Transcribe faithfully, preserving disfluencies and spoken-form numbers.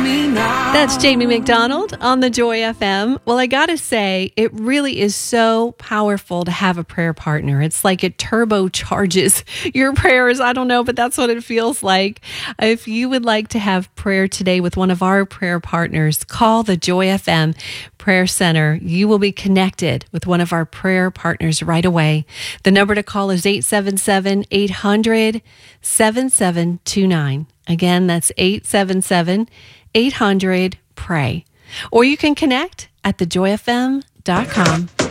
That's Jamie McDonald on the Joy F M. Well, I got to say, it really is so powerful to have a prayer partner. It's like it turbocharges your prayers. I don't know, but that's what it feels like. If you would like to have prayer today with one of our prayer partners, call the Joy F M Prayer Center. You will be connected with one of our prayer partners right away. The number to call is eight seven seven, eight hundred, seven seven two nine. Again, that's eight seven seven, eight hundred, pray. Or you can connect at the joy f m dot com.